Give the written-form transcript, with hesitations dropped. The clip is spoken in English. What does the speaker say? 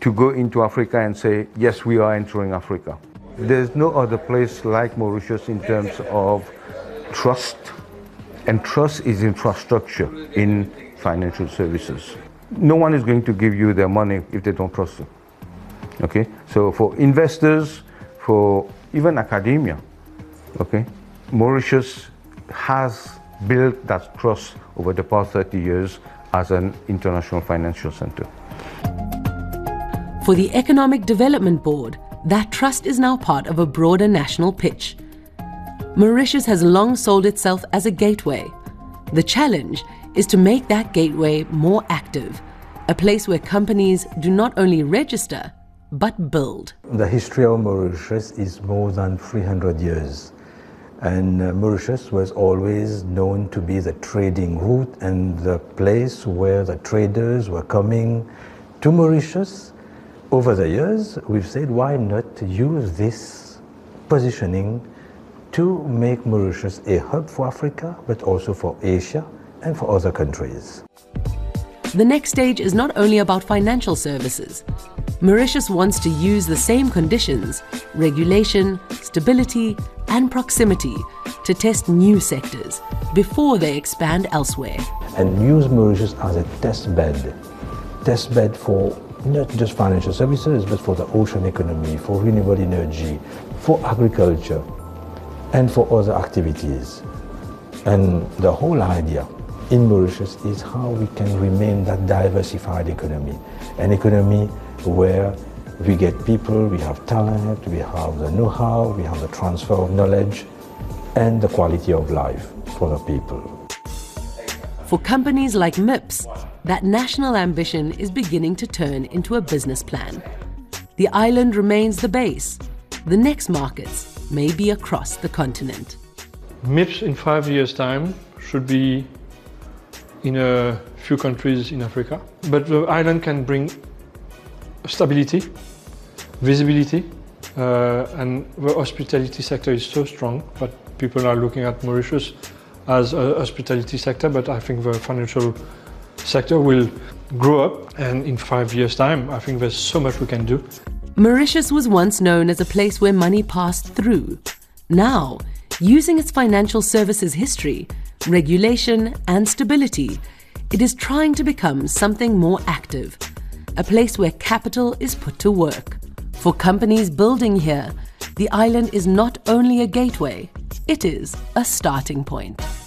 to go into Africa and say, yes, we are entering Africa. There's no other place like Mauritius in terms of trust, and trust is infrastructure in financial services. No one is going to give you their money if they don't trust you. Okay, so for investors, for even academia, okay, Mauritius has built that trust over the past 30 years as an international financial center. For the Economic Development Board, that trust is now part of a broader national pitch. Mauritius has long sold itself as a gateway. The challenge is to make that gateway more active, a place where companies do not only register, but build. The history of Mauritius is more than 300 years. And Mauritius was always known to be the trading route and the place where the traders were coming to Mauritius. Over the years, we've said, why not use this positioning to make Mauritius a hub for Africa, but also for Asia and for other countries. The next stage is not only about financial services. Mauritius wants to use the same conditions, regulation, stability, and proximity to test new sectors before they expand elsewhere. And use Mauritius as a test bed for not just financial services, but for the ocean economy, for renewable energy, for agriculture, and for other activities. And the whole idea in Mauritius is how we can remain that diversified economy, an economy where we get people, we have talent, we have the know-how, we have the transfer of knowledge, and the quality of life for the people. For companies like MIPS, that national ambition is beginning to turn into a business plan. The island remains the base. The next markets may be across the continent. MIPS in 5 years' time should be in a few countries in Africa. But the island can bring stability, visibility, and the hospitality sector is so strong that people are looking at Mauritius as a hospitality sector, but I think the financial sector will grow up, and in 5 years' time, I think there's so much we can do. Mauritius was once known as a place where money passed through. Now, using its financial services history, regulation, and stability, it is trying to become something more active, a place where capital is put to work. For companies building here, the island is not only a gateway, it is a starting point.